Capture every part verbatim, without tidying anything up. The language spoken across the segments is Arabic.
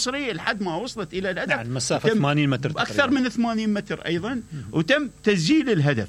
المصري لحد ما وصلت إلى الهدف. يعني مسافة ثمانين متر أكثر تقريبا. من ثمانين متر أيضا، وتم تسجيل الهدف.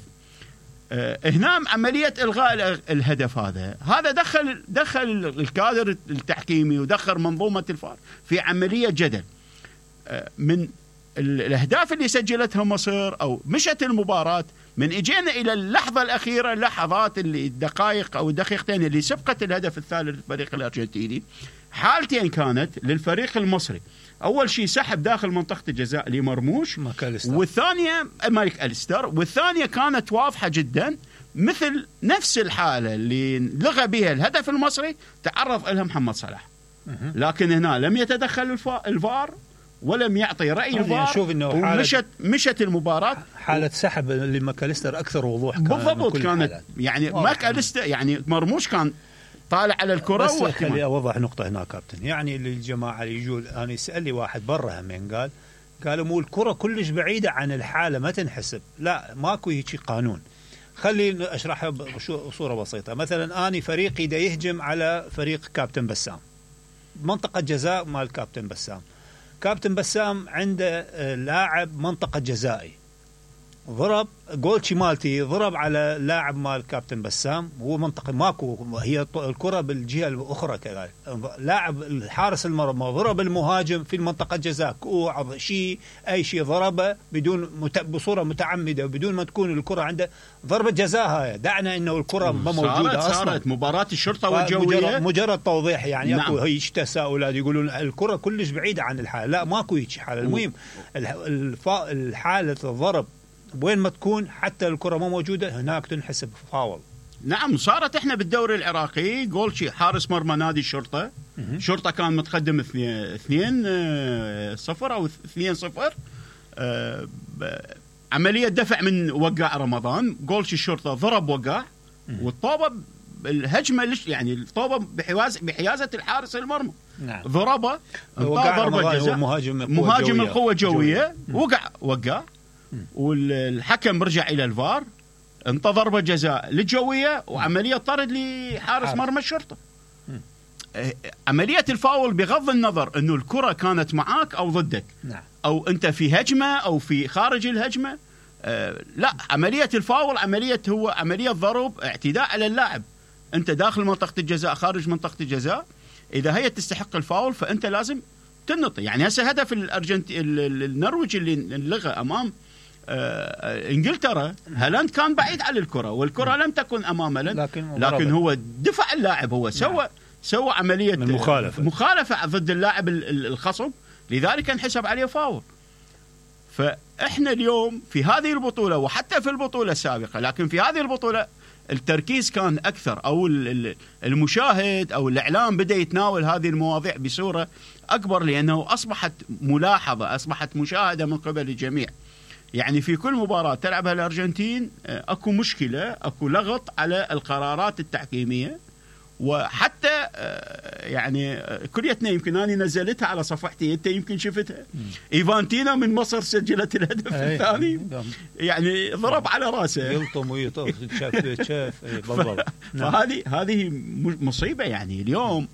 أه هنا عملية إلغاء الهدف هذا هذا دخل دخل الكادر التحكيمي ودخل منظومة الفار في عملية جدل. أه من الأهداف اللي سجلتها مصر أو مشت المباراة من إجينا إلى اللحظة الأخيرة، لحظات اللي الدقائق أو الدقيقتين اللي سبقت الهدف الثالث للفريق الأرجنتيني، حالتين كانت للفريق المصري. أول شيء سحب داخل منطقة الجزاء لمرموش، والثانية مايك أليستر، والثانية كانت واضحة جدا مثل نفس الحالة اللي لغى بها الهدف المصري تعرض لها محمد صلاح. لكن هنا لم يتدخل الفار ولم يعطي رأي الفار، ومشت مشت المباراة. حالة سحب لماكاليستر أكثر وضوح بالضبط كانت، يعني ماكاليستر يعني مرموش كان طالع على الكرة. بس خلي أوضح نقطة هنا كابتن، يعني الجماعة اللي يجون أنا يسأل لي واحد برا همين قال قالوا مو الكرة كلش بعيدة عن الحالة ما تنحسب. لا ماكو هيك قانون. خلي أشرحها بصورة بسيطة. مثلا أنا فريقي دا يهجم على فريق كابتن بسام، منطقة جزاء مال كابتن بسام، كابتن بسام عنده لاعب منطقة جزائي، ضرب جولشي مالتي ضرب على لاعب مال كابتن بسام، هو منطقة ماكو، هي الكرة بالجهة الأخرى كذلك. لاعب الحارس المرمى ضرب المهاجم في المنطقة جزاء، كوع شيء أي شيء ضربه بدون مت... بصورة متعمدة بدون ما تكون الكرة عنده ضربة جزاء. هاي دعنا إنه الكرة ما موجودة أصلا. صارت مباراة الشرطة والجوية مجرد, مجرد توضيح يعني. نعم. أكو هيش تساؤلات يقولون الكرة كلش بعيدة عن الحالة. لا ماكو هيش حالة. المهم الف... الحالة الضرب وين ما تكون حتى الكرة ما موجودة هناك تنحسب فاول. نعم صارت احنا بالدوري العراقي جولشي حارس مرمى نادي الشرطة، الشرطة كان متقدم اثنين صفر او اثنين صفر، عملية دفع من وقع رمضان، جولشي الشرطة ضرب وقع والطوبة الهجمة يعني الطوبة بحواز بحيازة الحارس المرمى. نعم. ضربة ضربة جزاء، مهاجم مهاجم القوة الجوية وقع وقع، والحكم رجع إلى الفار، انطى ضربة جزاء للجوية وعملية طرد لحارس مرمى الشرطة. عملية الفاول بغض النظر أنه الكرة كانت معاك أو ضدك. نعم. أو أنت في هجمة أو في خارج الهجمة. آه لا، عملية الفاول عملية هو عملية ضرب اعتداء على اللاعب. أنت داخل منطقة الجزاء خارج منطقة الجزاء، إذا هي تستحق الفاول فأنت لازم تنطي. يعني هسه هدف الأرجنتين النرويج اللي لغى أمام آه انجلترا، هالاند كان بعيد عن الكرة والكرة لم تكن امام هالاند، لكن, لكن هو دفع اللاعب، هو سوى نعم. سوى عملية مخالفة مخالفة ضد اللاعب الخصم، لذلك انحسب عليه فاول. فاحنا اليوم في هذه البطولة وحتى في البطولة السابقة، لكن في هذه البطولة التركيز كان اكثر، او المشاهد او الاعلام بدأ يتناول هذه المواضيع بصورة اكبر، لانه اصبحت ملاحظة، اصبحت مشاهدة من قبل الجميع. يعني في كل مباراة تلعبها الأرجنتين أكو مشكلة، أكو لغط على القرارات التحكيمية. وحتى يعني كليتنا يمكن أنا نزلتها على صفحتي، أنت يمكن شفتها، إيفانتينا من مصر سجلت الهدف الثاني، يعني ضرب على رأسه يلطم ويطف شاف شاف فهذه هذه مصيبة. يعني اليوم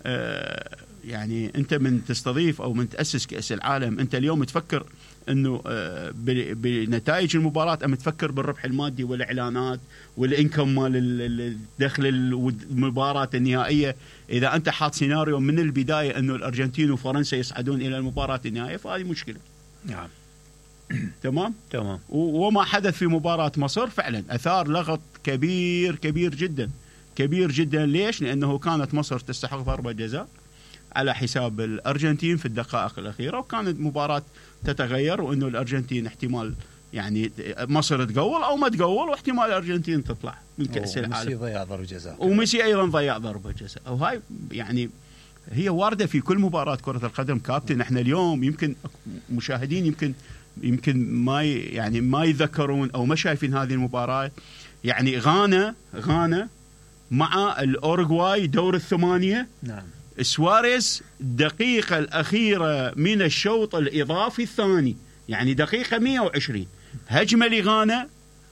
يعني أنت من تستضيف أو من تأسس كأس العالم، أنت اليوم تفكر انه بنتائج المباراه، ام تفكر بالربح المادي والاعلانات والانكم مال دخل المباراه النهائيه. اذا انت حاط سيناريو من البدايه انه الارجنتين وفرنسا يصعدون الى المباراه النهائيه، فهذه مشكله. نعم. تمام تمام. وما حدث في مباراه مصر فعلا اثار لغط كبير كبير جدا كبير جدا. ليش؟ لانه كانت مصر تستحق ضربه جزاء على حساب الارجنتين في الدقائق الاخيره، وكانت مباراه تتغير، وانه الارجنتين احتمال يعني مصر تقول او ما تقول، واحتمال الارجنتين تطلع من كاس العالم. وميسي ضيع ضربه جزاء، وميسي ايضا ضيع ضربه جزاء. وهاي يعني هي وارده في كل مباراه كره القدم كابتن. احنا اليوم يمكن مشاهدين يمكن يمكن ما يعني ما يذكرون او ما شايفين هذه المباراه. يعني غانا غانا مع الاوروغواي دور الثمانيه. نعم. سواريز الدقيقة الأخيرة من الشوط الإضافي الثاني، يعني دقيقة مئة وعشرين، هجمة لغانا،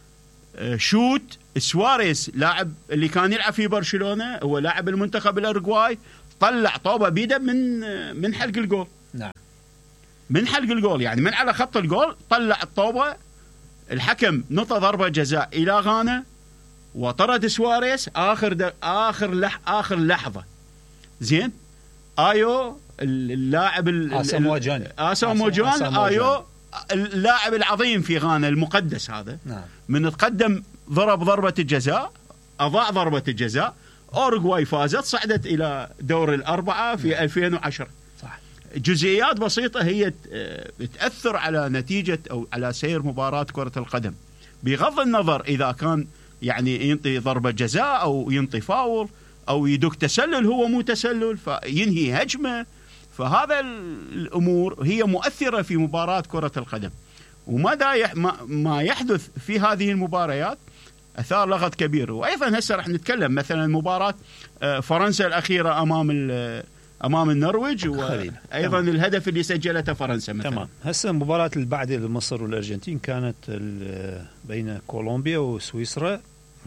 شوت سواريز لاعب اللي كان يلعب في برشلونة، هو لاعب المنتخب الأوروغواي، طلع طوبة بيده من من حلق الجول. نعم. من حلق الجول، يعني من على خط الجول طلع الطوبة، الحكم نطى ضربة جزاء إلى غانا وطرد سواريز آخر آخر لح آخر لحظة. زين، آيو اللاعب آساموا جان آساموا جان آيو اللاعب العظيم في غانا المقدس هذا، نعم. من تقدم ضرب ضربة الجزاء، أضاع ضربة الجزاء، أوروغواي فازت صعدت إلى دور الأربعة في نعم. ألفين وعشرة. صح. جزئيات بسيطة هي تأثر على نتيجة أو على سير مباراة كرة القدم، بغض النظر إذا كان يعني ينطي ضربة جزاء أو ينطي فاول أو يدق تسلل هو مو تسلل فينهي هجمة. فهذا الأمور هي مؤثرة في مباراة كرة القدم، وما ما يحدث في هذه المباريات أثار لغط كبير. وأيضا هسه رح نتكلم مثلا مباراة فرنسا الأخيرة أمام أمام النرويج، وأيضا تمام. الهدف اللي سجلته فرنسا مثلا. تمام. هسه المباراة اللي بعد مصر والأرجنتين كانت بين كولومبيا وسويسرا،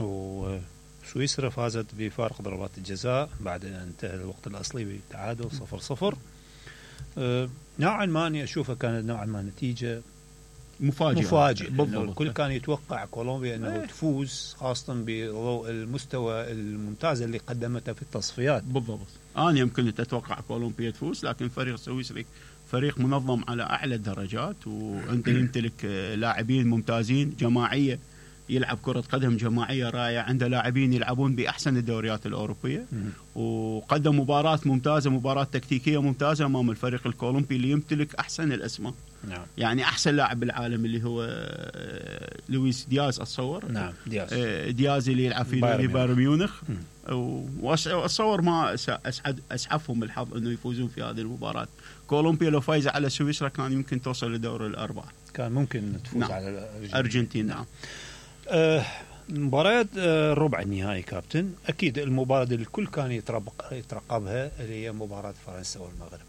وسويسرا فازت بفارق ضربات الجزاء بعد أن انتهى الوقت الأصلي بالتعادل صفر صفر. أه نوعا ما أني أشوفها كانت نوعا ما نتيجة مفاجئة مفاجئ. الكل كان يتوقع كولومبيا أنه ايه. تفوز خاصة بضوء المستوى الممتاز اللي قدمته في التصفيات. بالضبط. أنا يمكن أتوقع كولومبيا تفوز، لكن فريق سويسري فريق منظم على أعلى الدرجات، وأنت يمتلك لاعبين ممتازين، جماعية، يلعب كرة قدم جماعية رائعة، عنده لاعبين يلعبون بأحسن الدوريات الأوروبية، وقدم مباراة ممتازة، مباراة تكتيكية ممتازة أمام الفريق الكولومبي اللي يمتلك أحسن الأسماء. نعم. يعني أحسن لاعب بالعالم اللي هو لويس دياز أتصور. نعم. دياز. دياز اللي يلعب في نادي بايرن ميونخ، وأتصور ما أسعد أسعفهم الحظ إنه يفوزون في هذه المباراة. كولومبيا لو فايزة على سويسرا كان يمكن توصل لدور الأربعة، كان ممكن تفوز نعم. على الأرجنتين. نعم. آه مباريات آه ربع النهائي كابتن، أكيد المباراة الكل كان يترقبها اللي هي مباراة فرنسا والمغرب،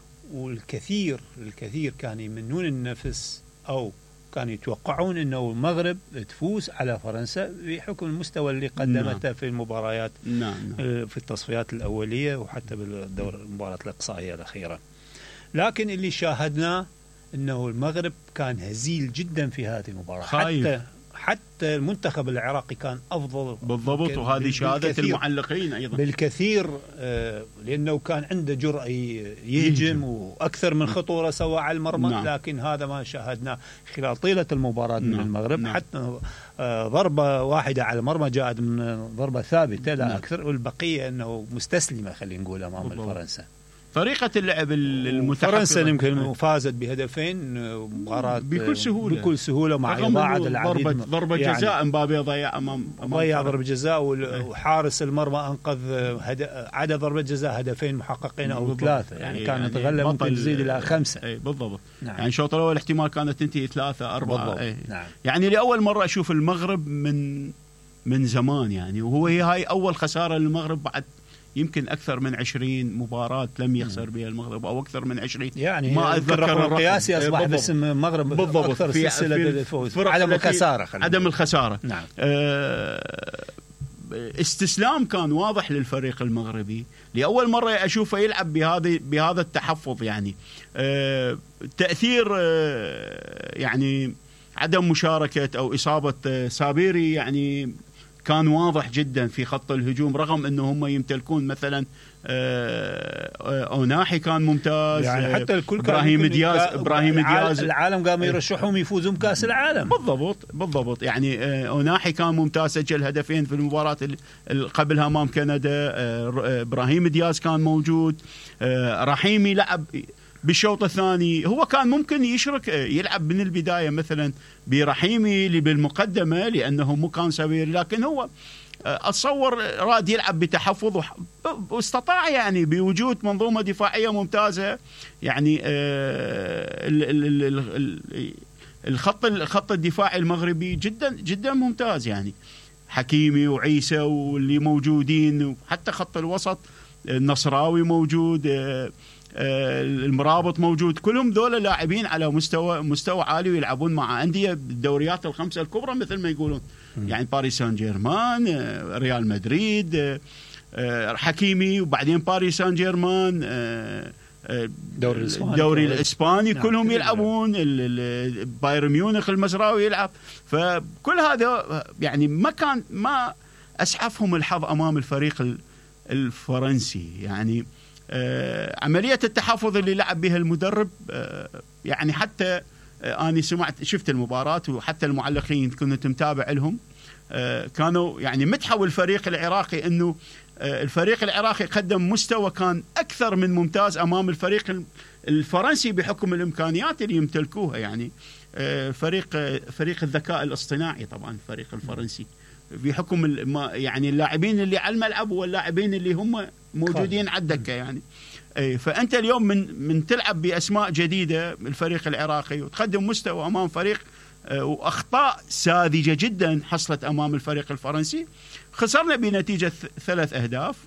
والكثير الكثير كان يمنون النفس أو كانوا يتوقعون أنه المغرب تفوز على فرنسا بحكم المستوى اللي قدمته في المباريات نعم. آه في التصفيات الأولية وحتى بالدور المباراة الإقصائية الأخيرة. لكن اللي شاهدناه أنه المغرب كان هزيل جدا في هذه المباراة، حتى حتى المنتخب العراقي كان أفضل. بالضبط، وهذه شهادة المعلقين أيضا بالكثير، آه لأنه كان عنده جرأة يهجم وأكثر من خطورة سواء على المرمى. نعم. لكن هذا ما شاهدناه خلال طيلة المباراة. نعم. من المغرب. نعم. حتى آه ضربة واحدة على المرمى جاءت من ضربة ثابتة لا. نعم. أكثر، والبقية أنه مستسلمة خلينا نقول أمام الفرنسا. طريقة اللعب المتحفظة. فرنسا يمكن فازت بهدفين مباراة بكل سهولة بكل سهولة مع إضاعة العديد. ضربة, ضربة يعني جزاء مبابي ضيع أمام ضيع ضربة جزاء، وحارس المرمى أنقذ هد... عدد ضربة جزاء هدفين محققين أو بالضبط. ثلاثة يعني, يعني كانت غلة ممكن تزيد إلى خمسة. أي بالضبط. نعم. يعني الشوط الأول احتمال كانت تنتهي ثلاثة أربعة. نعم. يعني لأول مرة أشوف المغرب من من زمان يعني، وهو هي هاي أول خسارة للمغرب بعد يمكن أكثر من عشرين مباراة لم يخسر بها المغرب، أو أكثر من عشرين. يعني ما أتذكر القياسي أصبح باسم المغرب بالضبط أكثر في سلسلة الفوز، عدم الخسارة. عدم الخسارة. نعم. آه استسلام كان واضح للفريق المغربي، لأول مرة أشوفه يلعب بهذا بهذا التحفظ يعني. آه تأثير آه يعني عدم مشاركة أو إصابة سابيري يعني كان واضح جدا في خط الهجوم، رغم انه هم يمتلكون مثلا اوناحي كان ممتاز يعني، حتى الكل ابراهيم دياز ابراهيم دياز العالم قاموا يرشحهم يفوزون بكاس العالم. بالضبط بالضبط يعني اوناحي كان ممتاز، سجل هدفين في المباراه اللي قبلها امام كندا. ابراهيم دياز كان موجود، رحيمي لعب بالشوط الثاني، هو كان ممكن يشرك يلعب من البداية مثلا برحيمي اللي بالمقدمة لأنه مو كان سبير، لكن هو أتصور راد يلعب بتحفظ واستطاع يعني بوجود منظومة دفاعية ممتازة يعني. الخط الخط الدفاعي المغربي جدا جدا ممتاز يعني، حكيمي وعيسى واللي موجودين، وحتى خط الوسط النصراوي موجود، المرابط موجود، كلهم ذولا لاعبين على مستوى مستوى عالي ويلعبون مع أندية بالدوريات الخمسة الكبرى مثل ما يقولون يعني باريس سان جيرمان، ريال مدريد، حكيمي، وبعدين باريس سان جيرمان، الدوري الاسباني الدوري الاسباني نعم كلهم يلعبون، بايرن ميونخ المزراوي يلعب. فكل هذا يعني ما كان ما اسعفهم الحظ امام الفريق الفرنسي. يعني آه عمليه التحفظ اللي لعب بها المدرب، آه يعني حتى آه اني سمعت شفت المباراه، وحتى المعلقين كنت متابع لهم، آه كانوا يعني مدحوا الفريق العراقي انه آه الفريق العراقي قدم مستوى كان اكثر من ممتاز امام الفريق الفرنسي بحكم الامكانيات اللي يمتلكوها. يعني آه فريق آه فريق الذكاء الاصطناعي طبعا الفريق الفرنسي، بحكم يعني اللاعبين اللي على الملعب واللاعبين اللي هم موجودين على الدكه. يعني فانت اليوم من من تلعب باسماء جديده الفريق العراقي وتقدم مستوى امام فريق واخطاء ساذجه جدا حصلت امام الفريق الفرنسي، خسرنا بنتيجه ثلاث اهداف.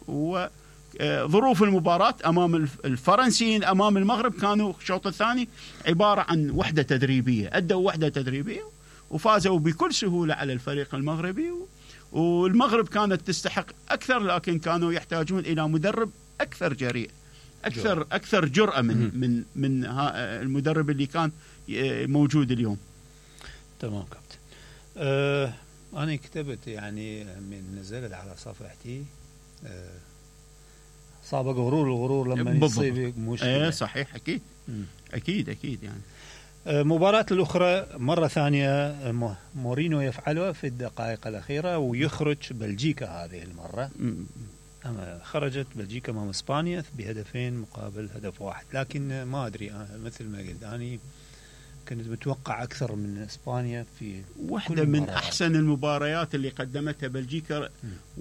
وظروف المباراه امام الفرنسيين امام المغرب كانوا الشوط الثاني عباره عن وحده تدريبيه، ادوا وحده تدريبيه وفازوا بكل سهولة على الفريق المغربي. والمغرب كانت تستحق أكثر، لكن كانوا يحتاجون إلى مدرب أكثر جريء، أكثر أكثر جرأة من من من المدرب اللي كان موجود اليوم. تمام كابتن. أه أنا كتبت يعني من نزلت على صفحتي أه صابق غرور الغرور لما يصيب مشكلة. ايه صحيح أكيد م. أكيد أكيد يعني مباراة الأخرى مرة ثانية مورينو يفعلها في الدقائق الأخيرة ويخرج بلجيكا هذه المرة. أما خرجت بلجيكا أمام إسبانيا بهدفين مقابل هدف واحد، لكن ما أدري مثل ما قلت أنا كنت متوقع أكثر من إسبانيا في واحدة من مباراة. أحسن المباريات اللي قدمتها بلجيكا،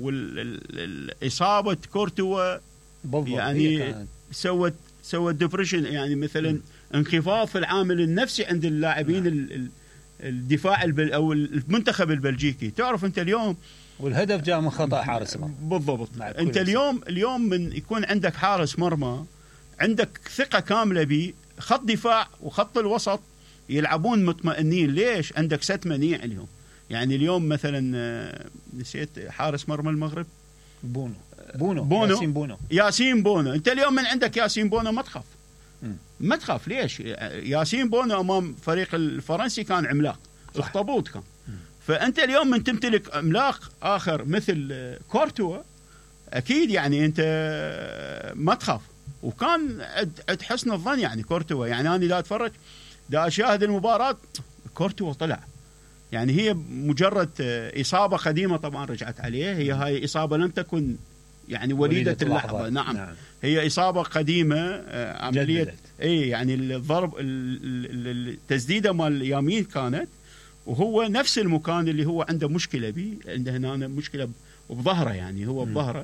والإصابة كورتوا يعني سوت سوت ديبريشن، يعني مثلا م. انخفاض في العامل النفسي عند اللاعبين نعم. الدفاع او المنتخب البلجيكي. تعرف انت اليوم والهدف جاء من خطأ حارس مرمى بالضبط. انت اليوم اليوم من يكون عندك حارس مرمى عندك ثقة كاملة به، خط دفاع وخط الوسط يلعبون مطمئنين. ليش؟ عندك ست منيع اليوم. يعني اليوم مثلا نسيت حارس مرمى المغرب بونو بونو, بونو. ياسين بونو ياسين بونو. انت اليوم من عندك ياسين بونو ما تخاف ما تخاف. ليش؟ ياسين بونو امام فريق الفرنسي كان عملاق، اخطبوط كان. فانت اليوم من تمتلك عملاق اخر مثل كورتوا اكيد يعني انت ما تخاف. وكان عند حسن الظن يعني كورتوا، يعني انا دا اتفرج دا اشاهد المباراه كورتوا طلع، يعني هي مجرد اصابه قديمه طبعا رجعت عليه، هي هاي اصابه لم تكن يعني وليدة اللحظة. نعم. نعم هي إصابة قديمة عملية اي يعني الضرب التسديدة مال اليمين كانت، وهو نفس المكان اللي هو عنده مشكلة به، عنده هنا مشكلة بظهره، يعني هو بظهره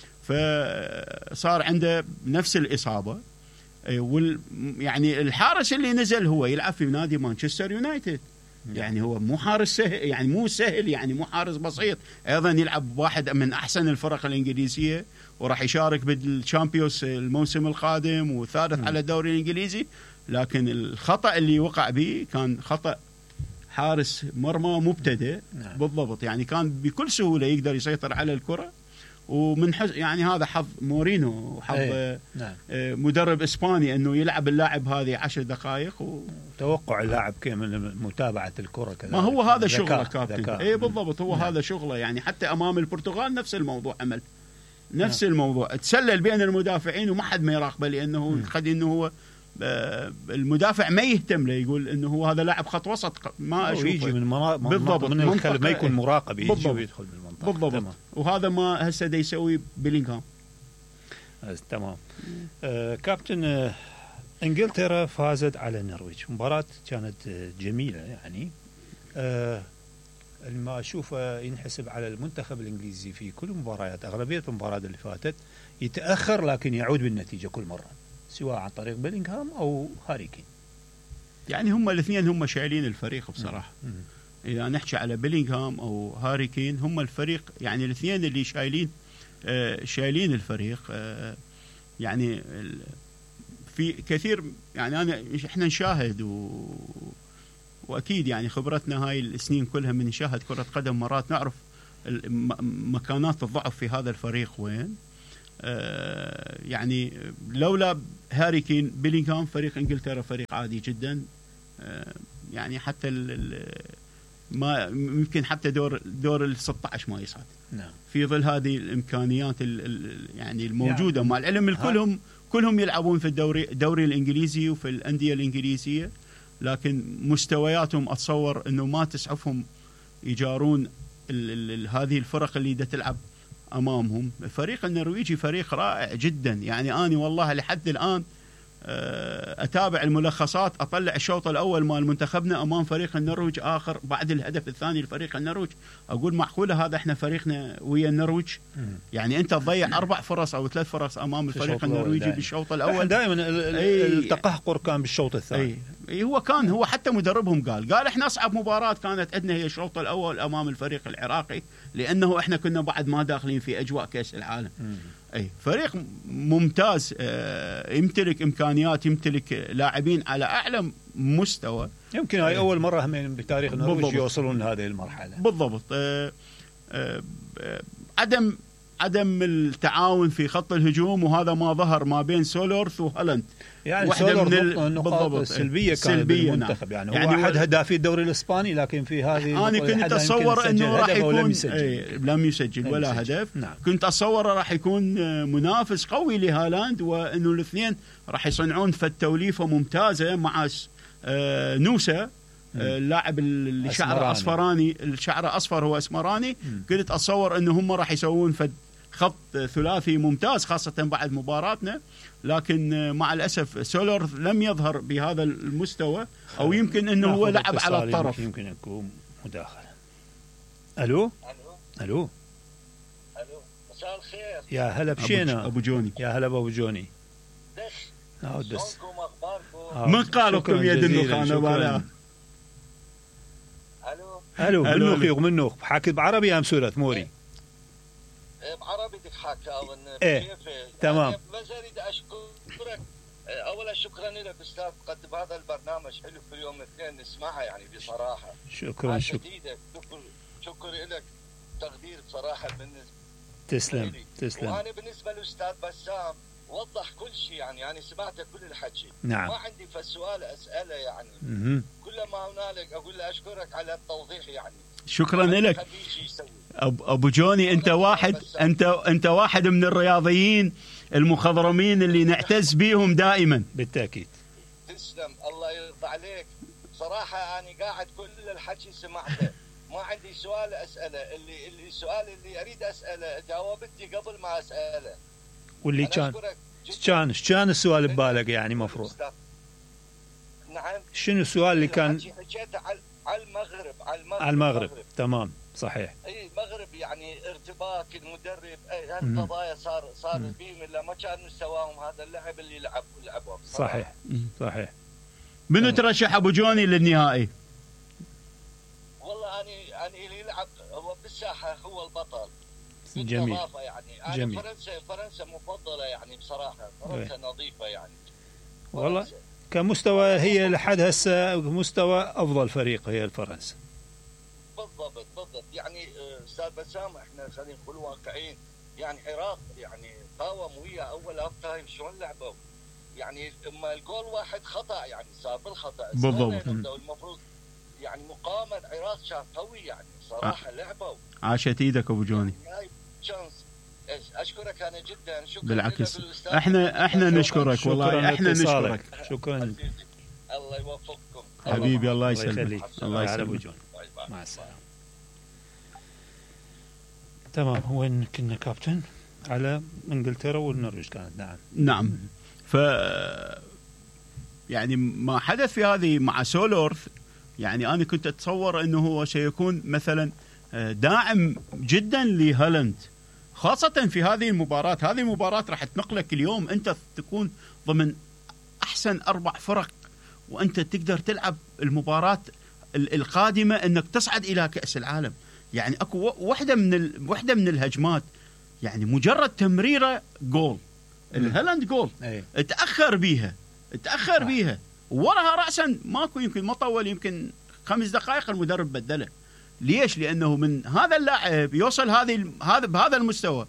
فصار عنده نفس الإصابة. وال يعني الحارس اللي نزل هو يلعب في نادي مانشستر يونايتد، يعني هو مو حارس سهل، يعني مو سهل، يعني مو حارس بسيط. ايضا يلعب واحد من احسن الفرق الانجليزيه، وراح يشارك بالشامبيونز الموسم القادم وثالث على الدوري الانجليزي. لكن الخطا اللي وقع به كان خطا حارس مرمى مبتدئ. نعم. بالضبط، يعني كان بكل سهوله يقدر يسيطر على الكره، ومن حز يعني هذا حظ مورينو وحظ أيه. نعم. مدرب اسباني انه يلعب اللاعب هذه عشر دقائق و... توقع اللاعب من متابعه الكره كذا. ما هو هذا شغله كابتن. اي بالضبط هو نعم. هذا شغله، يعني حتى امام البرتغال نفس الموضوع عمل نفس نعم. الموضوع، تسلل بين المدافعين وما حد ما يراقبه، لانه قد انه هو المدافع ما يهتم له، يقول انه هو هذا لاعب خط وسط ما اشوفه يجي من منا... بالضبط من الخلف ما يكون مراقب، يجي ويدخل بالمنطقه بالضبط تمام. وهذا ما هسه دا يسوي بيلينغهام. تمام. آه كابتن، آه انجلترا فازت على النرويج، مباراة كانت آه جميلة يعني. آه ما اشوفه ينحسب على المنتخب الانجليزي في كل مباريات، اغلبية المباريات اللي فاتت يتاخر لكن يعود بالنتيجة كل مرة، سواء عن طريق بيلينغهام او هاري كين. يعني هم الاثنين هم شايلين الفريق بصراحة. م- م. إذا نحكي على بيلينغهام أو هاري كين هم الفريق، يعني الاثنين اللي شايلين آه شايلين الفريق. آه يعني في كثير، يعني أنا إحنا نشاهد و وأكيد يعني خبرتنا هاي السنين كلها من نشاهد كرة قدم مرات نعرف مكانات الضعف في هذا الفريق وين. يعني لولا هاري كين بيلينغهام فريق انجلترا فريق عادي جدا، يعني حتى ما يمكن حتى دور دور ال ستة عشر ما يصعد. نعم. في ظل هذه الامكانيات يعني الموجوده، مع العلم كلهم كلهم يلعبون في الدوري الدوري الانجليزي وفي الانديه الانجليزيه، لكن مستوياتهم اتصور انه ما تسعفهم يجارون ال ال هذه الفرق اللي دا تلعب امامهم. الفريق النرويجي فريق رائع جدا، يعني اني والله لحد الان اتابع الملخصات، اطلع الشوط الاول مال منتخبنا امام فريق النرويج اخر بعد الهدف الثاني لفريق النرويج، اقول معقوله هذا احنا فريقنا ويا النرويج؟ يعني انت تضيع اربع فرص او ثلاث فرص امام الفريق النرويجي بالشوط الاول. دائما التقهقر كان بالشوط الثاني. اي هو كان هو حتى مدربهم قال قال احنا اصعب مباراه كانت عندنا هي الشوط الاول امام الفريق العراقي، لانه احنا كنا بعد ما داخلين في اجواء كاس العالم. اي فريق ممتاز، يمتلك امكانيات، يمتلك لاعبين على اعلى مستوى. يمكن هاي اول مره هم بتاريخ النرويج يوصلون لهذه المرحله. بالضبط. أه أه عدم عدم التعاون في خط الهجوم، وهذا ما ظهر ما بين سولورث وهالاند. يعني سولورث النقاط السلبيه كانت بالمنتخب، يعني, يعني هو احد هدافي الدوري الاسباني، لكن في هذه انا كنت اتصور انه راح يكون لم يسجل, ايه لم يسجل لم ولا يسجل. هدف. نعم. كنت اتصور راح يكون منافس قوي لهالاند، وانه الاثنين راح يصنعون فالتوليفه ممتازه مع آه نوسا اللاعب اللي شعره اصفراني، الشعر اصفر هو اسمراني. م. كنت اتصور انه هم راح يسوون فد خط ثلاثي ممتاز خاصة بعد مباراتنا، لكن مع الأسف سولر لم يظهر بهذا المستوى، أو يمكن أنه هو لعب على الطرف. يمكن يكون مداخلة. ألو ألو ألو مساء الخير. يا هلا بشينا أبو جوني. يا هلا أبو جوني. دش شلونكم أخباركم؟ من قالكم يا دنوخ أنا بالا. ألو ألو منوخ يوم منوخ حاكي بعربي أم سورة ثموري؟ بعربي بدك حكى او ايه تمام. بس اريد اشكرك اولا، شكرا لك استاذ، قدم هذا البرنامج حلو كل يوم اثنين نسمعها يعني بصراحه. شكرا شكرا شكر شكر لك، تقدير بصراحه بالنسبه. تسلم تسلم. وانا بالنسبه للاستاذ بسام وضح كل شيء، يعني انا سمعت كل الحكي. نعم. ما عندي فالسؤال اساله يعني. م- كل ما هنالك اقول له اشكرك على التوضيح يعني. شكرا لك ابو جوني. انت واحد انت انت واحد من الرياضيين المخضرمين اللي نعتز بيهم دائما. بالتاكيد. تسلم، الله يرضى عليك. صراحه انا قاعد كل الحكي سمعته، ما عندي سؤال اساله. اللي اللي السؤال اللي اريد اساله جاوبتني قبل ما اساله. واللي كان كان كان السؤال ببالك يعني مفروض. نعم. شنو السؤال اللي كان؟ حكيته على المغرب على المغرب على المغرب. تمام صحيح. اي المغرب يعني ارتباك المدرب، هالقضايا صار صار بيهم الا ما كان مستواهم هذا اللعب اللي لعب لعبوا. صحيح صحيح. منو ترشح ابو جوني للنهائي؟ والله اني اني اللي يلعب هو بالساحه هو البطل. جميل يعني جميل. فرنسا فرنسا مفضله يعني بصراحه، فرنسا نظيفه يعني. والله كمستوى هي لحد هسه مستوى افضل فريق هي الفرنسا. بالضبط بالضبط. يعني استاذ بسام احنا خلينا نقول واقعيين، يعني عراق يعني قاوم ويا اول هاف تايم شلون لعبوا، يعني اما الجول واحد خطا يعني صار بالخطا. بالضبط. المفروض يعني مقاومه العراق كان قوي يعني صراحه لعبوا. عاشت ايدك ابو جوني. يعني شانس. اشكرك انا جدا. شكرا. بالعكس احنا احنا نشكرك والله، احنا نشكرك. شكرا. الله يوفقكم حبيبي. الله يسلمك. الله يسلمك. مع السلامه. تمام. وين كنا كابتن؟ على انجلترا والنرويج كانت. نعم نعم. ف يعني ما حدث في هذه مع سولورث، يعني انا كنت اتصور انه هو سيكون مثلا داعم جدا لهالاند، خاصة في هذه المباراة. هذه المباراة راح تنقلك اليوم، أنت تكون ضمن أحسن أربع فرق، وأنت تقدر تلعب المباراة القادمة أنك تصعد إلى كأس العالم. يعني أكو وحدة من ال... وحدة من الهجمات، يعني مجرد تمريرة جول، الهالاند جول، تأخر بيها تأخر بيها وراها رأسا ماكو، يمكن ما طول، يمكن خمس دقائق المدرب بدله. ليش؟ لأنه من هذا اللاعب يوصل هذه هذا بهذا المستوى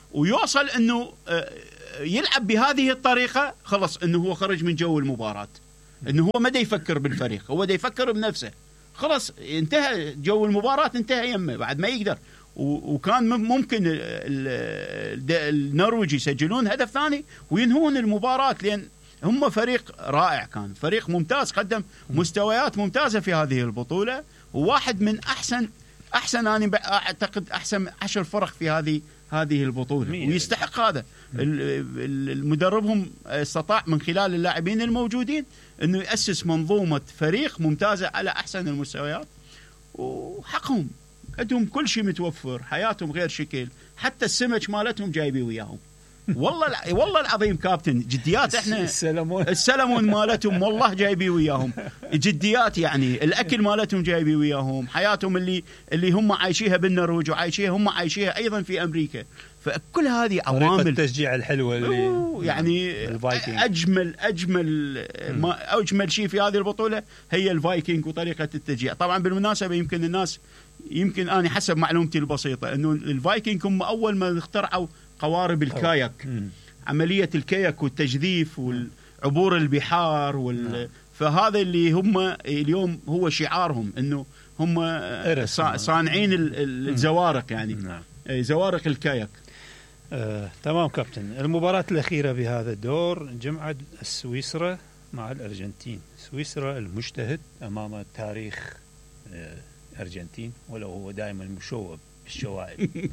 ويوصل انه يلعب بهذه الطريقه، خلص انه هو خرج من جو المباراه، انه هو ما دا يفكر بالفريق، هو دا يفكر بنفسه، خلص انتهى جو المباراه، انتهى يمه بعد ما يقدر. وكان ممكن النرويج يسجلون هدف ثاني وينهون المباراه، لان هم فريق رائع، كان فريق ممتاز، قدم مستويات ممتازه في هذه البطوله، وواحد من احسن احسن انا اعتقد احسن عشر فرق في هذه هذه البطوله، ويستحق هذا. المدربهم استطاع من خلال اللاعبين الموجودين انه ياسس منظومه فريق ممتازه على احسن المستويات، وحقهم عندهم كل شيء متوفر، حياتهم غير شكل، حتى السمك مالتهم جايبي وياهم. والله والله العظيم كابتن، جديات احنا السلمون السلمون مالتهم والله جايبي وياهم، جديات يعني الاكل مالتهم جايبي وياهم، حياتهم اللي اللي هم عايشيها بالنرويج وعايشيها هم عايشيها ايضا في امريكا. فكل هذه عوامل التشجيع الحلوه اللي يعني اجمل اجمل ما اجمل شيء في هذه البطوله هي الفايكنج وطريقه التشجيع. طبعا بالمناسبه يمكن الناس يمكن انا حسب معلومتي البسيطه انه الفايكنج هم اول ما اخترعوا قوارب الكاياك، عمليه الكاياك والتجديف والعبور البحار وال... فهذا اللي هم اليوم هو شعارهم، انه هم صانعين الزوارق، يعني نعم. زوارق الكاياك. آه، تمام كابتن. المباراة الأخيرة بهذا الدور جمعت سويسرا مع الأرجنتين. سويسرا المجتهد أمام التاريخ آه، أرجنتين، ولو هو دائما مشوب بالشوائب.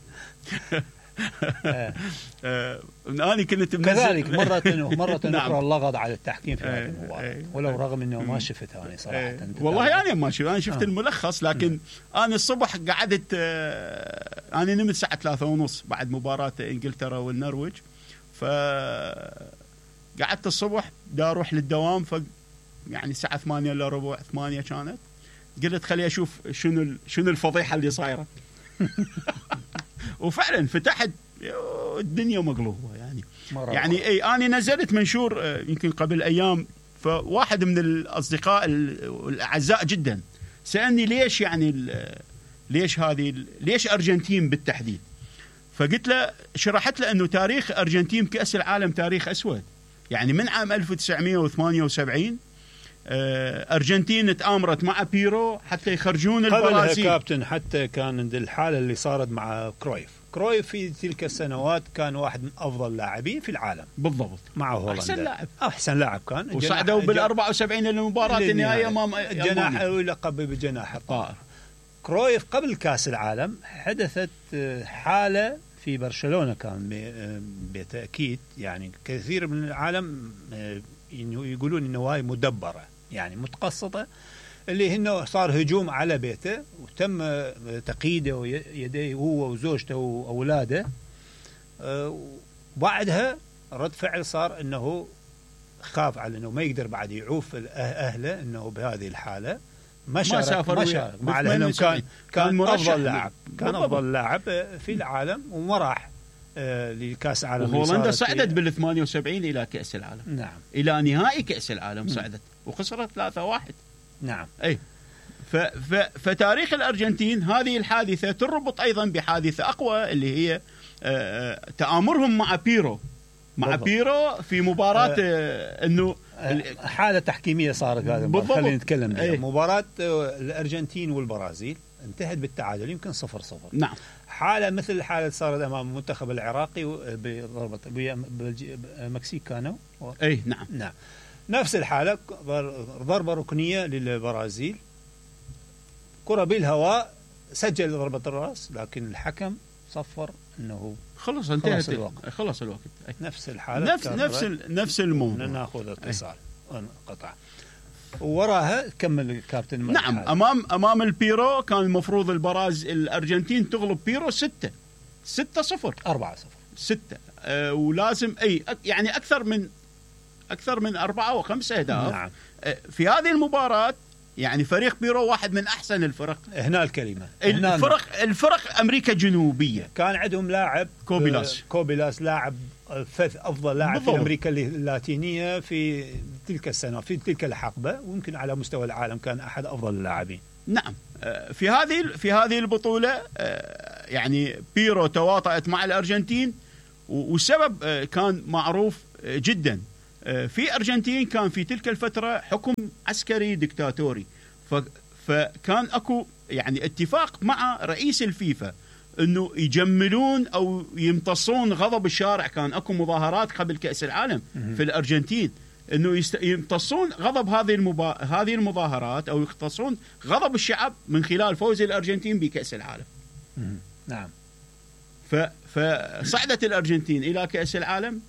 آه. آه. أنا كنت كذلك مرة مرة أخرى اللغط على التحكيم في هذه المباراة، ولو رغم أنه ما شفت أنا صراحة. والله يعني ما شفت، أنا شفت آه. الملخص، لكن آه. أنا الصبح قعدت آه أنا نمت الساعة ثلاثة ونص بعد مباراة إنجلترا والنرويج، فقعدت الصبح دا أروح للدوام، ف يعني الساعة ثمانية إلا ربع ثمانية كانت، قلت خلي أشوف شنو شنو الفضيحة اللي صايرة. وفعلا فتحت الدنيا مقلوبه يعني مرة يعني اي انا نزلت منشور يمكن قبل ايام، فواحد من الاصدقاء الاعزاء جدا سالني ليش يعني ليش هذه ليش ارجنتين بالتحديد، فقلت له شرحت له انه تاريخ ارجنتين كاس العالم تاريخ اسود، يعني من عام ألف وتسعمئة وثمانية وسبعين أرجنتين تآمرت مع بيرو حتى يخرجون البرازيل. كابتن حتى كان عند الحالة اللي صارت مع كرويف. كرويف في تلك السنوات كان واحد من أفضل اللاعبين في العالم بالضبط، مع هولندا أحسن لاعب أحسن لاعب كان، وصعدوا بالأربعة وسبعين المباراة النهائية أمام جناح ولقب بجناح الطائر. كرويف قبل كأس العالم حدثت حالة في برشلونة كان بالتأكيد، يعني كثير من العالم يقولون إنه هاي مدبرة يعني متقصدة، اللي هنا صار هجوم على بيته وتم تقييده يديه هو وزوجته وأولاده. وبعدها رد فعل صار إنه خاف على إنه ما يقدر بعد يعوف أهله إنه بهذه الحالة ما سافر ما شارك مع إنه كان كان أفضل لاعب كان أفضل لاعب في العالم وما راح آه لكأس العالم. هولندا صعدت بال ثمانية وسبعين إلى كأس العالم، نعم، إلى نهائي كأس العالم صعدت وخسرت ثلاثة واحد. نعم، أي ف ف فتاريخ الأرجنتين هذه الحادثة تربط أيضا بحادثة أقوى اللي هي آه تآمرهم مع بيرو مع بالضبط. بيرو في مباراة آه إنه حالة تحكيمية صارت هذا، خلينا نتكلم بها. مباراة الأرجنتين والبرازيل انتهت بالتعادل يمكن صفر صفر. نعم. حالة مثل الحالة صارت أمام المنتخب العراقي بضربة المكسيك كانوا. أي نعم. نعم. نفس الحالة ضربة ركنية للبرازيل، كرة بالهواء سجل ضربة الرأس، لكن الحكم صفر إنه خلص انتهت خلص الوقت. خلص الوقت. أي. نفس الحالة نفس نفس نفس الموضوع. ناخذ اتصال قطع. وراها كمل الكابتن. نعم الحالة. امام امام البيرو كان المفروض البراز الارجنتين تغلب بيرو ستة ستة صفر أربعة صفر ستة أه ولازم اي يعني اكثر من اكثر من أربعة وخمسة اهداف. نعم. أه في هذه المباراة يعني فريق بيرو واحد من احسن الفرق. هنا الكلمة الفرق الفرق امريكا الجنوبية كان عندهم لاعب كوبيلاس كوبيلاس لاعب فث أفضل لاعب بالضبط. في أمريكا اللاتينية في تلك السنة في تلك الحقبة، ويمكن على مستوى العالم كان أحد أفضل اللاعبين. نعم في هذه في هذه البطولة يعني بيرو تواطأت مع الأرجنتين، والسبب كان معروف جدا. في أرجنتين كان في تلك الفترة حكم عسكري ديكتاتوري، فكان أكو يعني اتفاق مع رئيس الفيفا انه يجملون او يمتصون غضب الشارع. كان اكو مظاهرات قبل كأس العالم في الأرجنتين انه يست... يمتصون غضب هذه المبا... هذه المظاهرات او يمتصون غضب الشعب من خلال فوز الأرجنتين بكأس العالم. نعم. ف... فصعدت الأرجنتين الى كأس العالم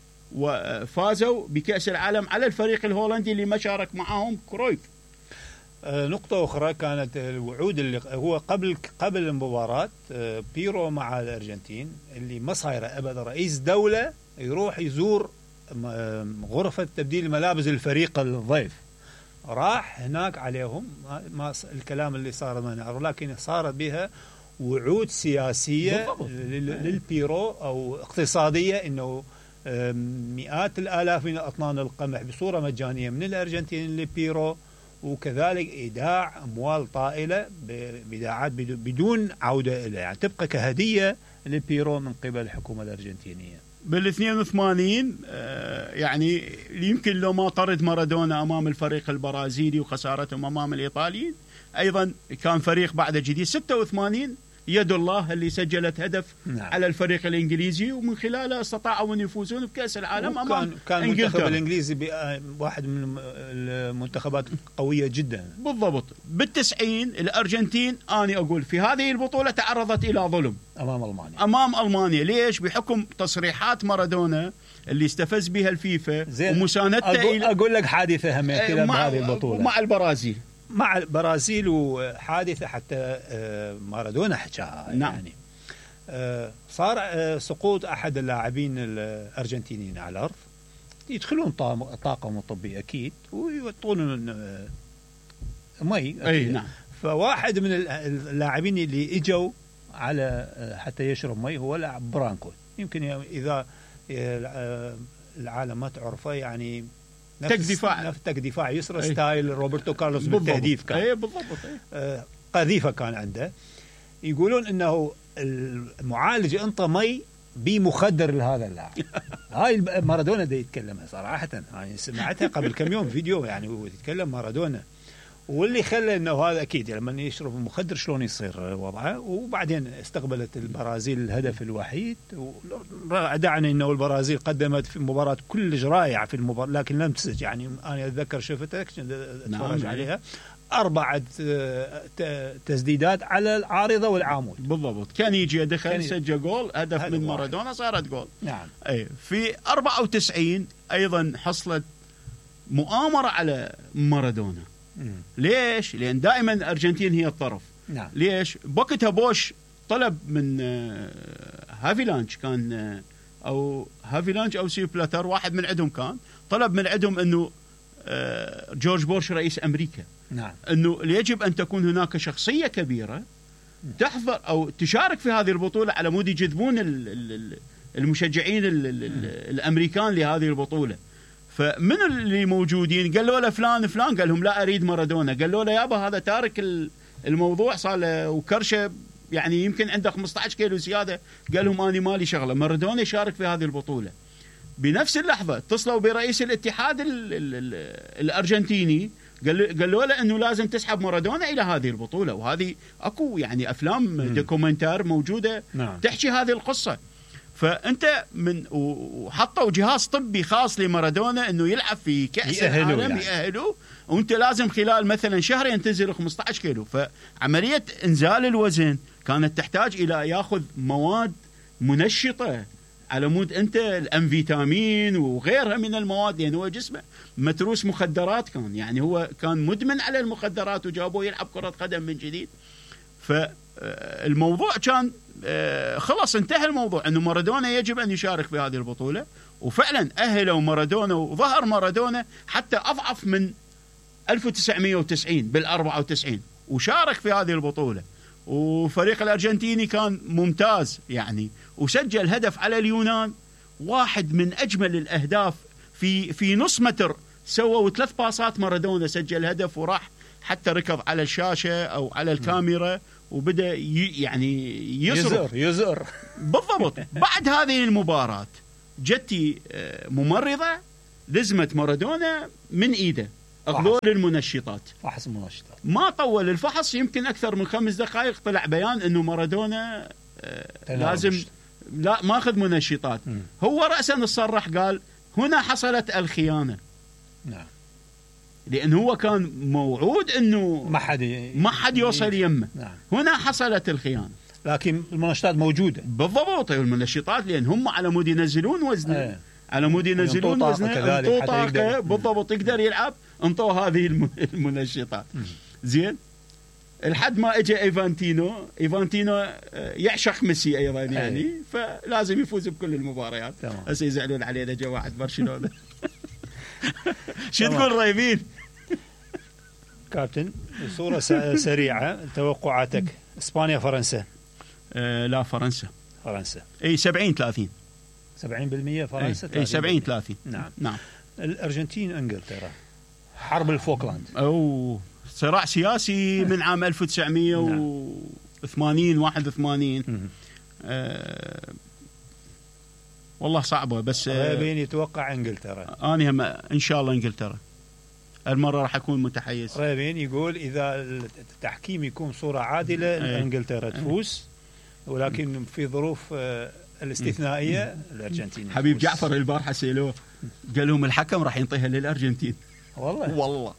وفازوا بكأس العالم على الفريق الهولندي اللي ما شارك معهم كرويف. نقطة أخرى كانت الوعود اللي هو قبل قبل المباراة بيرو مع الأرجنتين اللي ما صايرة أبدا. رئيس دولة يروح يزور غرفة تبديل الملابس الفريق الضيف، راح هناك عليهم ما الكلام اللي صار ما نعرف، لكن صارت بها وعود سياسية للبيرو أو اقتصادية، إنه مئات الآلاف من أطنان القمح بصورة مجانية من الأرجنتين للبيرو، وكذلك إيداع أموال طائلة بإيداعات بدون عودة إليه، يعني تبقى كهدية للبيرو من قبل الحكومة الأرجنتينية. بالاثنين وثمانين يعني يمكن لو ما طرد مارادونا أمام الفريق البرازيلي وخسارتهم أمام الإيطاليين، أيضا كان فريق بعد جديد. ستة وثمانين يد الله اللي سجلت هدف نعم. على الفريق الإنجليزي، ومن خلاله استطاعوا أن يفوزون بكأس العالم أمام كان المنتخب الإنجليزي واحد من المنتخبات قوية جدا. بالضبط. بالتسعين الأرجنتين أنا أقول في هذه البطولة تعرضت إلى ظلم أمام ألمانيا. أمام ألمانيا ليش؟ بحكم تصريحات مارادونا اللي استفز بها الفيفا ومساندته. أقول, أقول لك حادثة هم بهذه البطولة مع البرازيل مع البرازيل وحادثة حتى مارادونا حكاها. نعم. يعني صار سقوط أحد اللاعبين الأرجنتينيين على الأرض، يدخلون طاقم طبي أكيد ويوطون مي. أي نعم. فواحد من اللاعبين اللي إجوا على حتى يشرب مي هو لاعب برانكو. يمكن إذا العالم ما تعرفه يعني تك دفاع نفس تك دفاع يسرى ستايل روبرتو كارلوس بالتهديف كان. اي بالضبط. آه قذيفه كان عنده. يقولون انه المعالج انطى مي بمخدر لهذا اللاعب. هاي مارادونا دا يتكلمها صراحه، يعني سمعتها قبل كم يوم فيديو يعني هو يتكلم مارادونا، واللي خلى انه هذا اكيد لما يشرب المخدر شلون يصير وضعه. وبعدين استقبلت البرازيل الهدف الوحيد، ودعني انه البرازيل قدمت في مباراه كلش رائعه في المباراه، لكن لم تسجل. يعني انا اتذكر شفتها اتفرج عليها أربعة تسديدات على العارضة والعامود. بالضبط. كان يجي دخل سجل جول، هدف من مارادونا صارت جول. نعم. أي في أربعة وتسعين أيضا حصلت مؤامرة على مارادونا. مم. ليش؟ لأن دائما الأرجنتين هي الطرف. نعم. ليش؟ بوقتها بوش طلب من هافيلانش كان أو هافيلانش أو سيبلاتر، واحد من عندهم كان طلب من عندهم أنه جورج بوش رئيس أمريكا، نعم، أنه يجب أن تكون هناك شخصية كبيرة تحضر أو تشارك في هذه البطولة على مود يجذبون المشجعين الأمريكان لهذه البطولة. فمن اللي موجودين قالوا له فلان فلان، قال لهم لا أريد مارادونا. قالوا له يابا هذا تارك الموضوع صار له وكرشه، يعني يمكن عنده خمسة عشر كيلو زيادة. قال لهم أنا مالي شغلة، مارادونا يشارك في هذه البطولة. بنفس اللحظة اتصلوا برئيس الاتحاد ال ال ال الأرجنتيني، قالوا له أنه لازم تسحب مارادونا إلى هذه البطولة. وهذه أكو يعني أفلام دوكومنتار موجودة نعم. تحكي هذه القصة. فأنت من وحطوا جهاز طبي خاص لمارادونا أنه يلعب في كأس العالم يعني. يأهلوا، وأنت لازم خلال مثلا شهرين تنزل خمسة عشر كيلو. فعملية إنزال الوزن كانت تحتاج إلى يأخذ مواد منشطة على مود أنت الأم فيتامين وغيرها من المواد، لأن هو جسمه متروس مخدرات كان، يعني هو كان مدمن على المخدرات وجابوه يلعب كرة قدم من جديد. فالموضوع كان خلاص انتهى الموضوع أنه مارادونا يجب أن يشارك في هذه البطولة. وفعلا أهلوا مارادونا وظهر مارادونا حتى أضعف من ألف وتسعمائة وتسعين بالأربعة وتسعين وشارك في هذه البطولة. وفريق الأرجنتيني كان ممتاز يعني، وسجل هدف على اليونان، واحد من أجمل الأهداف في في نص متر سووا ثلاث باصات مارادونا سجل هدف وراح حتى ركض على الشاشة أو على الكاميرا وبدأ يعني يصرخ يزر يزر بالضبط. بعد هذه المباراة جتي ممرضة لزمت مارادونا من إيده أخذوا المنشطات، فحص المنشطات، ما طول الفحص يمكن أكثر من خمس دقائق طلع بيان أنه مارادونا لازم لا ما أخذ منشطات. م. هو رأسا صرح قال هنا حصلت الخيانة. نعم. لأن هو كان موعود أنه ما حد ما حد يوصل يمه. نعم. هنا حصلت الخيانة. لكن المنشطات موجودة بالضبط. المنشطات لأن هم على مود ينزلون وزنه. ايه. على مود ينزلون وزنه انطوا طاقة بالضبط يقدر يلعب. انطوا هذه المنشطات. م. زين. الحد ما اجى ايفانتينو ايفانتينو يعشق ميسي ايضا يعني أيه. فلازم يفوز بكل المباريات. هسه يزعلون علينا جو واحد برشلونة. شو تقول رايبين كابتن؟ صورة سريعة توقعاتك. اسبانيا فرنسا؟ أه لا فرنسا. فرنسا اي سبعين ثلاثين. سبعين بالمئة فرنسا. اي سبعين ثلاثين. نعم نعم. الارجنتين انجلترا، حرب الفوكلاند. او صراع سياسي من عام ألف وتسعمئة وثمانين واحد وثمانين. أه والله صعبة بس ريبين يتوقع انجلترا. انا هم ان شاء الله انجلترا المرة راح اكون متحيز. ريبين يقول اذا التحكيم يكون صورة عادلة أيه. انجلترا تفوز، ولكن في ظروف الاستثنائية الارجنتين. حبيب جعفر البارحة سيلوه قال لهم الحكم راح ينطيها للارجنتين. والله والله.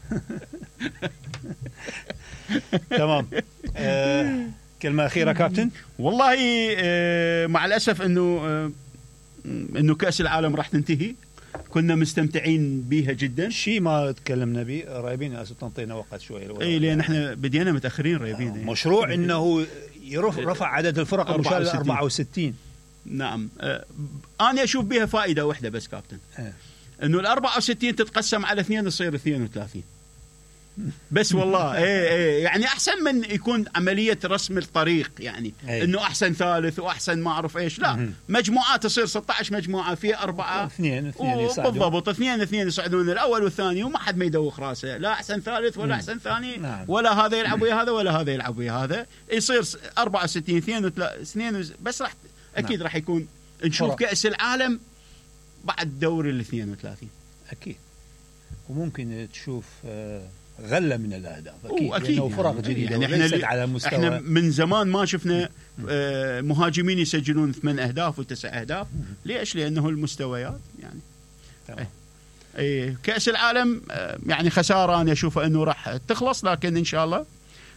تمام. آه كلمة أخيرة كابتن. والله آه مع الأسف إنه آه إنه كأس العالم راح تنتهي. كنا مستمتعين بيها جدا. شيء ما تكلمنا به رايبين أسو تنطينا وقت شوي. أي لأن إحنا بدينا متأخرين رايبين. آه مشروع إنه رفع عدد الفرق المشاركة أربعة وستين. نعم. آه أنا أشوف بها فائدة واحدة بس كابتن. آه. إنه الأربعة وستين تتقسم على اثنين يصير اثنين وثلاثين. بس والله ايه ايه يعني احسن من يكون عمليه رسم الطريق يعني أيه. انه احسن ثالث واحسن ما اعرف ايش. لا مم. مجموعات تصير ستة عشر مجموعه في اربعه اثنين اثنين يصعدون بالضبط اثنين اثنين يصعدون الاول والثاني وما حد ما يدوخ راسه لا احسن ثالث ولا مم. احسن ثاني. نعم. ولا هذا يلعب ويا هذا ولا هذا يلعب ويا هذا. يصير أربعة وستين اثنين اثنين بس راح اكيد نعم. راح يكون نشوف فرق. كأس العالم بعد دوري ال اثنين وثلاثين اكيد. وممكن تشوف آه غلة من الأهداف أكيد, أكيد لأنه فرق يعني جديدة يعني وليست على مستوى. احنا من زمان ما شفنا آه مهاجمين يسجلون ثمان أهداف وتسع أهداف. ليش؟ لأنه المستويات يعني تمام. اي كأس العالم آه يعني خسارة أنا أشوف أنه راح تخلص، لكن إن شاء الله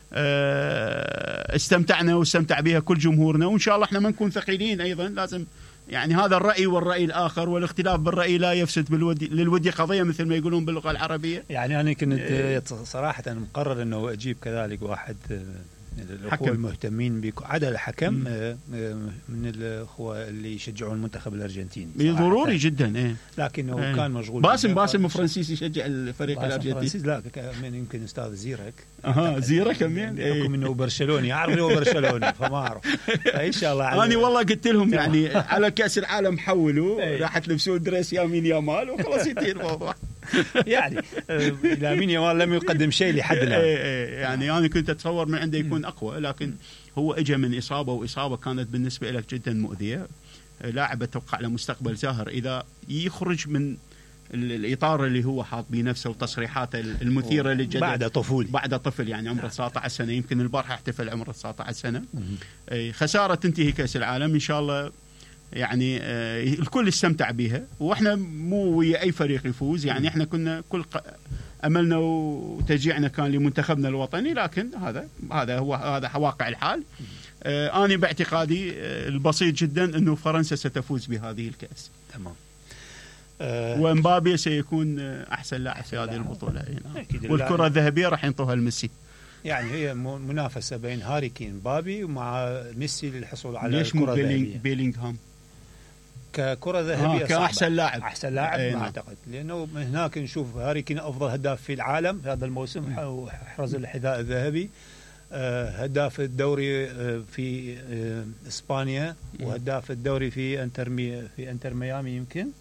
آه استمتعنا واستمتع بها كل جمهورنا، وإن شاء الله احنا ما نكون ثقيلين أيضا. لازم يعني هذا الرأي والرأي الآخر والاختلاف بالرأي لا يفسد بالودي للودي قضية مثل ما يقولون باللغة العربية. يعني أنا كنت صراحة مقرر أنه أجيب كذلك واحد الأخوة المهتمين بعدل حكم من الأخوة اللي يشجعون المنتخب الأرجنتيني. ضروري جدا إيه. لكنه إيه. كان مشغول. باسم باسم فرانسيسي يشجع الفريق الأرجنتيني. لا من يمكن أستاذ زيرك. أها زيرك كمان. بحكم إنه برشلوني أعرف إنه برشلوني فما أعرف. إن شاء الله. أنا والله قلت لهم يعني على كأس العالم حولوا راح تلبسون دريس يامين يامال وخلاص ينتهي الموضوع. يعني لامين يامال لم يقدم شيء لحد الآن. يعني أنا كنت أتصور من عنده يكون أقوى، لكن هو إجا من إصابة وإصابة كانت بالنسبة لك جدا مؤذية. لاعب أتوقع له مستقبل زاهر إذا يخرج من الإطار اللي هو حاط بنفسه وتصريحاته المثيرة للجدل بعد طفول بعد طفل يعني عمره تسعة عشر سنة. يمكن البارحة احتفل عمره تسعة عشر سنة. خسارة تنتهي كأس العالم إن شاء الله. يعني آه الكل استمتع بها، واحنا مو ويا اي فريق يفوز يعني. احنا كنا كل املنا وتشجيعنا كان لمنتخبنا الوطني، لكن هذا هذا هو هذا واقع الحال. آه انا باعتقادي آه البسيط جدا انه فرنسا ستفوز بهذه الكأس. تمام. آه ومبابي سيكون احسن لاعب في هذه البطولة. والكرة الذهبية راح ينطوها لميسي. يعني هي منافسة بين هاري كين مبابي ومع ميسي للحصول على ليش الكرة الذهبية. بيلينغهام ككرة ذهبية آه كأحسن لاعب أحسن لاعب ما أعتقد، لأنه هناك نشوف هاري كين أفضل هداف في العالم هذا الموسم وحرز الحذاء الذهبي. هداف الدوري في إسبانيا وهداف الدوري في انتر مي في انتر ميامي يمكن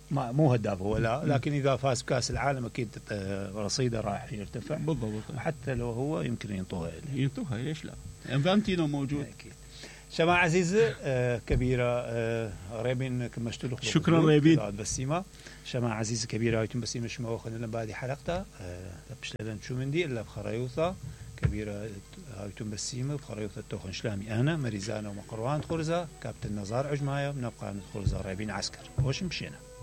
ما مو هداف هو لا، لكن اذا فاز بكاس العالم اكيد رصيده راح يرتفع بالضبط. حتى لو هو يمكن ينطوها له. ينطوها ليش لا؟ انفانتينو موجود. اكيد. شماعة عزيزة آه كبيرة آه ريبين كمشتلو. شكرا ريبين. بسيمة شماعة عزيزة كبيرة هايتم بسيمة شما وخلنا لنا بعد حلقتها آه بشلالن شو مندي إلا بخريوثة كبيرة هايتم بسيمة بخريوثة توخن شلامي أنا مريزانا ومقروان خرزة كابتن نزار عجماية بنبقى ندخل ريبين عسكر وش مشينا.